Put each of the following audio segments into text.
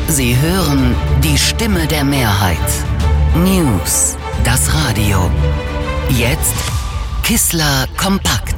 Sie hören die Stimme der Mehrheit. News, das Radio. Jetzt Kissler kompakt.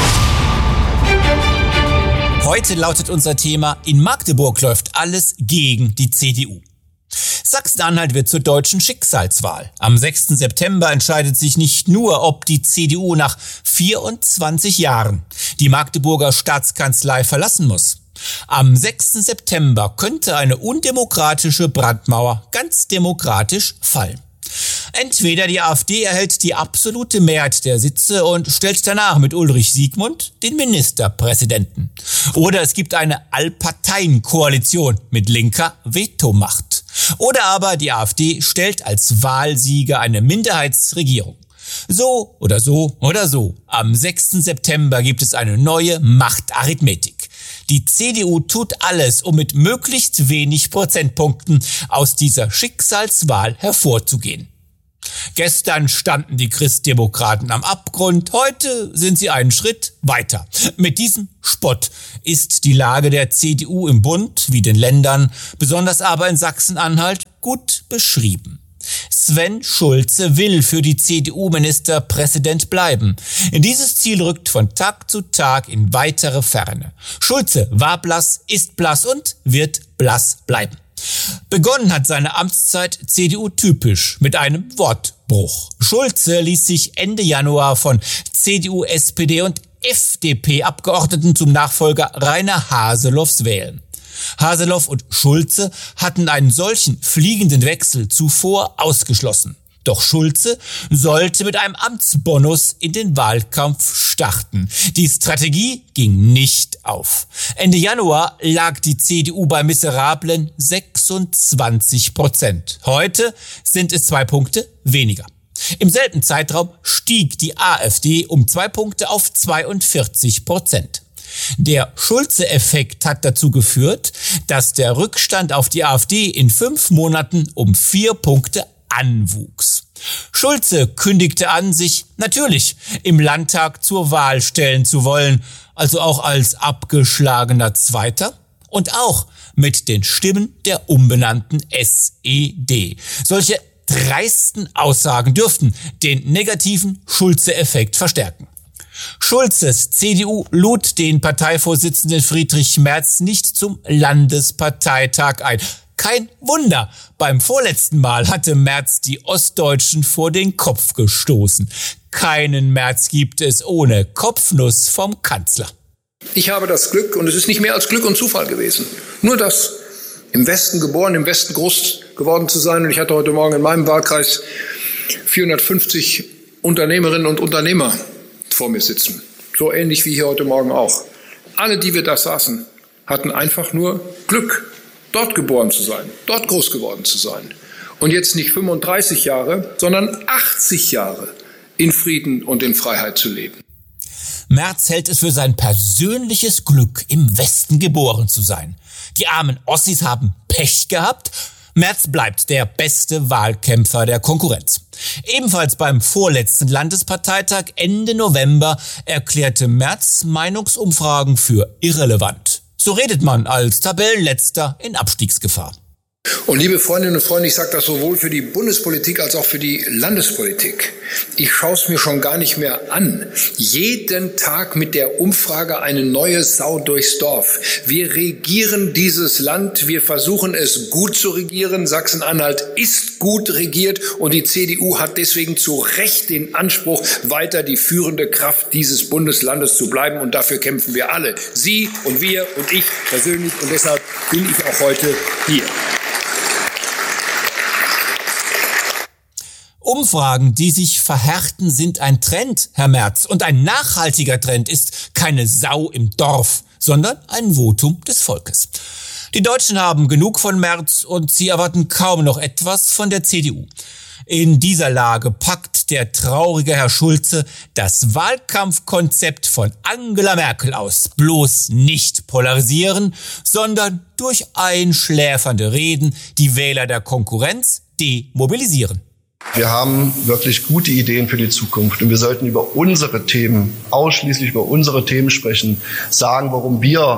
Heute lautet unser Thema: In Magdeburg läuft alles gegen die CDU. Sachsen-Anhalt wird zur deutschen Schicksalswahl. Am 6. September entscheidet sich nicht nur, ob die CDU nach 24 Jahren die Magdeburger Staatskanzlei verlassen muss. Am 6. September könnte eine undemokratische Brandmauer ganz demokratisch fallen. Entweder die AfD erhält die absolute Mehrheit der Sitze und stellt danach mit Ulrich Siegmund den Ministerpräsidenten. Oder es gibt eine Allparteien-Koalition mit linker Vetomacht. Oder aber die AfD stellt als Wahlsieger eine Minderheitsregierung. So oder so oder so. Am 6. September gibt es eine neue Machtarithmetik. Die CDU tut alles, um mit möglichst wenig Prozentpunkten aus dieser Schicksalswahl hervorzugehen. Gestern standen die Christdemokraten am Abgrund, heute sind sie einen Schritt weiter. Mit diesem Spott ist die Lage der CDU im Bund wie den Ländern, besonders aber in Sachsen-Anhalt, gut beschrieben. Sven Schulze will für die CDU Ministerpräsident bleiben. Dieses Ziel rückt von Tag zu Tag in weitere Ferne. Schulze war blass, ist blass und wird blass bleiben. Begonnen hat seine Amtszeit CDU-typisch mit einem Wortbruch. Schulze ließ sich Ende Januar von CDU, SPD und FDP-Abgeordneten zum Nachfolger Rainer Haseloffs wählen. Haseloff und Schulze hatten einen solchen fliegenden Wechsel zuvor ausgeschlossen. Doch Schulze sollte mit einem Amtsbonus in den Wahlkampf starten. Die Strategie ging nicht auf. Ende Januar lag die CDU bei miserablen 26%. Heute sind es 2 Punkte weniger. Im selben Zeitraum stieg die AfD um 2 Punkte auf 42%. Der Schulze-Effekt hat dazu geführt, dass der Rückstand auf die AfD in 5 Monaten um 4 Punkte anwuchs. Schulze kündigte an, sich natürlich im Landtag zur Wahl stellen zu wollen, also auch als abgeschlagener Zweiter und auch mit den Stimmen der umbenannten SED. Solche dreisten Aussagen dürften den negativen Schulze-Effekt verstärken. Schulzes CDU lud den Parteivorsitzenden Friedrich Merz nicht zum Landesparteitag ein. Kein Wunder, beim vorletzten Mal hatte Merz die Ostdeutschen vor den Kopf gestoßen. Keinen Merz gibt es ohne Kopfnuss vom Kanzler. Ich habe das Glück, und es ist nicht mehr als Glück und Zufall gewesen, nur das im Westen geboren, im Westen groß geworden zu sein. Und ich hatte heute Morgen in meinem Wahlkreis 450 Unternehmerinnen und Unternehmer vor mir sitzen. So ähnlich wie hier heute Morgen auch. Alle, die wir da saßen, hatten einfach nur Glück, dort geboren zu sein, dort groß geworden zu sein. Und jetzt nicht 35 Jahre, sondern 80 Jahre in Frieden und in Freiheit zu leben. Merz hält es für sein persönliches Glück, im Westen geboren zu sein. Die armen Ossis haben Pech gehabt. Merz bleibt der beste Wahlkämpfer der Konkurrenz. Ebenfalls beim vorletzten Landesparteitag Ende November erklärte Merz Meinungsumfragen für irrelevant. So redet man als Tabellenletzter in Abstiegsgefahr. Und liebe Freundinnen und Freunde, ich sage das sowohl für die Bundespolitik als auch für die Landespolitik. Ich schaue es mir schon gar nicht mehr an. Jeden Tag mit der Umfrage eine neue Sau durchs Dorf. Wir regieren dieses Land, wir versuchen es gut zu regieren. Sachsen-Anhalt ist gut regiert und die CDU hat deswegen zu Recht den Anspruch, weiter die führende Kraft dieses Bundeslandes zu bleiben. Und dafür kämpfen wir alle. Sie und wir und ich persönlich. Und deshalb bin ich auch heute hier. Umfragen, die sich verhärten, sind ein Trend, Herr Merz. Und ein nachhaltiger Trend ist keine Sau im Dorf, sondern ein Votum des Volkes. Die Deutschen haben genug von Merz und sie erwarten kaum noch etwas von der CDU. In dieser Lage packt der traurige Herr Schulze das Wahlkampfkonzept von Angela Merkel aus. Bloß nicht polarisieren, sondern durch einschläfernde Reden die Wähler der Konkurrenz demobilisieren. Wir haben wirklich gute Ideen für die Zukunft und wir sollten über unsere Themen, ausschließlich über unsere Themen sprechen, sagen, warum wir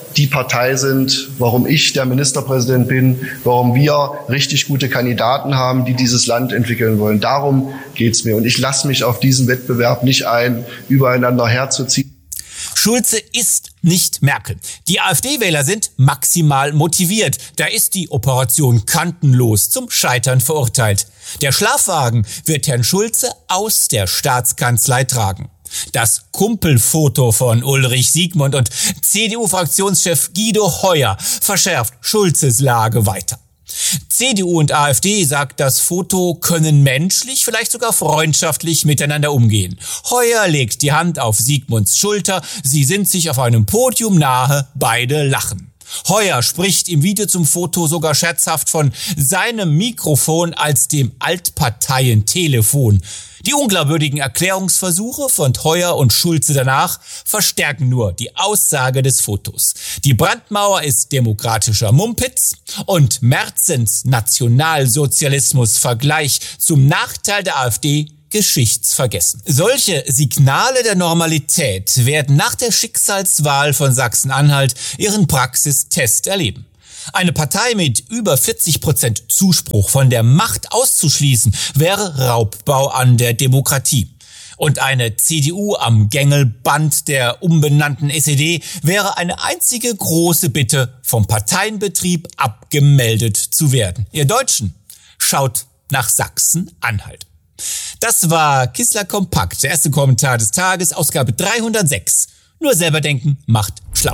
die Partei sind, warum ich der Ministerpräsident bin, warum wir richtig gute Kandidaten haben, die dieses Land entwickeln wollen. Darum geht's mir. Und ich lasse mich auf diesen Wettbewerb nicht ein, übereinander herzuziehen. Schulze ist nicht Merkel. Die AfD-Wähler sind maximal motiviert. Da ist die Operation kantenlos zum Scheitern verurteilt. Der Schlafwagen wird Herrn Schulze aus der Staatskanzlei tragen. Das Kumpelfoto von Ulrich Siegmund und CDU-Fraktionschef Guido Heuer verschärft Schulzes Lage weiter. CDU und AfD, sagt das Foto, können menschlich, vielleicht sogar freundschaftlich miteinander umgehen. Heuer legt die Hand auf Siegmunds Schulter, sie sind sich auf einem Podium nahe, beide lachen. Heuer spricht im Video zum Foto sogar scherzhaft von seinem Mikrofon als dem Altparteien-Telefon. Die unglaubwürdigen Erklärungsversuche von Heuer und Schulze danach verstärken nur die Aussage des Fotos. Die Brandmauer ist demokratischer Mumpitz und Merzens Nationalsozialismus-Vergleich zum Nachteil der AfD geschichtsvergessen. Solche Signale der Normalität werden nach der Schicksalswahl von Sachsen-Anhalt ihren Praxistest erleben. Eine Partei mit über 40% Zuspruch von der Macht auszuschließen, wäre Raubbau an der Demokratie. Und eine CDU am Gängelband der umbenannten SED wäre eine einzige große Bitte, vom Parteienbetrieb abgemeldet zu werden. Ihr Deutschen, schaut nach Sachsen-Anhalt. Das war Kissler Kompakt, der erste Kommentar des Tages, Ausgabe 306. Nur selber denken macht schlau.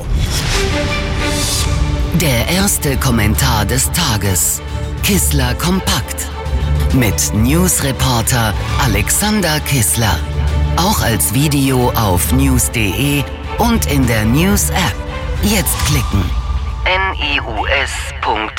Der erste Kommentar des Tages. Kissler Kompakt. Mit Newsreporter Alexander Kissler. Auch als Video auf news.de und in der News-App. Jetzt klicken. news.de